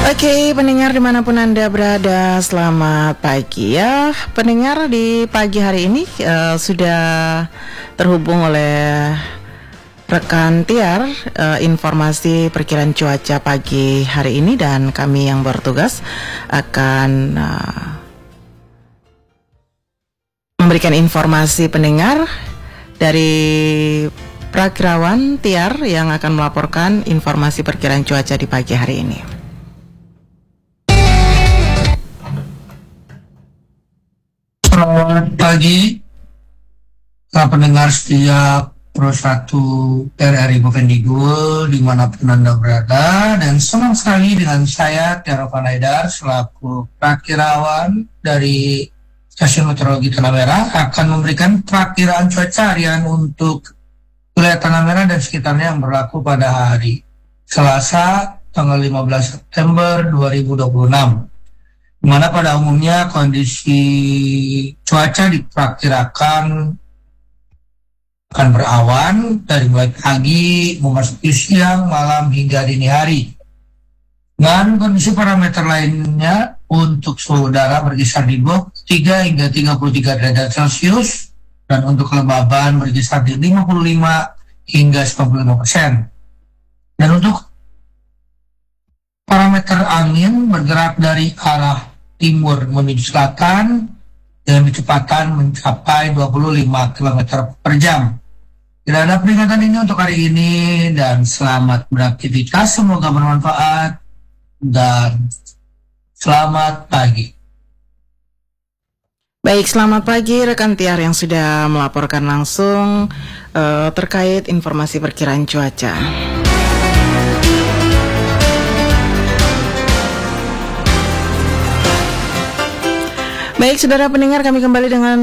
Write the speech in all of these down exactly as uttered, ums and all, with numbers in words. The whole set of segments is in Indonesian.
Oke, pendengar dimanapun Anda berada, selamat pagi ya. Pendengar di pagi hari ini uh, sudah terhubung oleh rekan Tiar uh, informasi perkiraan cuaca pagi hari ini, dan kami yang bertugas akan uh, memberikan informasi pendengar dari Prakirawan Tiar yang akan melaporkan informasi perkiraan cuaca di pagi hari ini. Selamat pagi, para pendengar setia Pro satu R R I Bovendigul dimanapun Anda berada, dan senang sekali dengan saya Tiara Panaidar selaku Prakirawan dari Stasiun Meteorologi Tanah Merah akan memberikan perakiraan cuaca harian untuk wilayah Tanah Merah dan sekitarnya yang berlaku pada hari Selasa tanggal lima belas September dua ribu dua puluh enam. Di mana pada umumnya kondisi cuaca diperkirakan akan berawan dari mulai pagi, memasuki siang, malam hingga dini hari. Dan kondisi parameter lainnya untuk suhu udara berkisar di dua puluh tiga hingga tiga puluh tiga derajat Celcius, dan untuk kelembaban berkisar di lima puluh lima hingga sembilan puluh lima persen. Dan untuk parameter angin bergerak dari arah timur menuju selatan dengan kecepatan mencapai dua puluh lima kilometer per jam. Tidak ada peringatan ini untuk hari ini, dan selamat beraktivitas, semoga bermanfaat, dan selamat pagi. Baik, selamat pagi rekan Tiar yang sudah melaporkan langsung uh, terkait informasi perkiraan cuaca. Baik, saudara pendengar, kami kembali dengan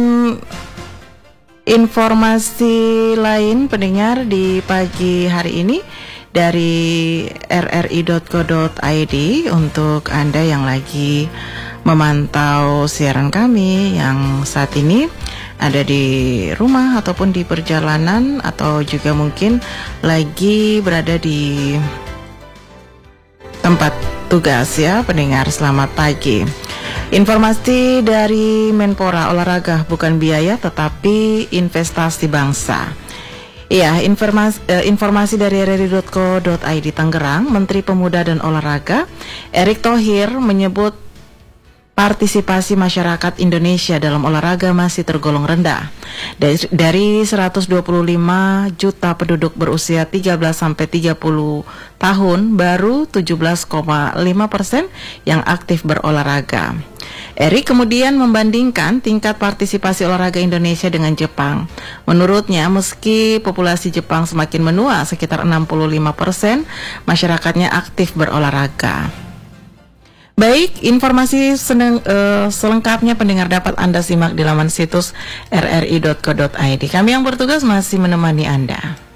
informasi lain pendengar di pagi hari ini dari r r i dot co dot i d untuk Anda yang lagi memantau siaran kami yang saat ini ada di rumah ataupun di perjalanan, atau juga mungkin lagi berada di tempat tugas ya pendengar, selamat pagi. Informasi dari Menpora, olahraga bukan biaya tetapi investasi bangsa. Iya, informasi, eh, informasi dari r r i dot co dot i d Tangerang, Menteri Pemuda dan Olahraga Erick Thohir menyebut partisipasi masyarakat Indonesia dalam olahraga masih tergolong rendah. Dari, dari seratus dua puluh lima juta penduduk berusia tiga belas sampai tiga puluh tahun, baru tujuh belas koma lima persen yang aktif berolahraga. Erick kemudian membandingkan tingkat partisipasi olahraga Indonesia dengan Jepang. Menurutnya, meski populasi Jepang semakin menua, sekitar enam puluh lima persen masyarakatnya aktif berolahraga. Baik, informasi seneng, uh, selengkapnya pendengar dapat Anda simak di laman situs r r i dot co dot i d. Kami yang bertugas masih menemani Anda.